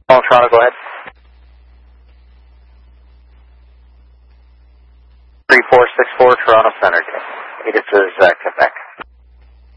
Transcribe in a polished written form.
Toronto, go ahead. 3464 Toronto Center. This is Quebec.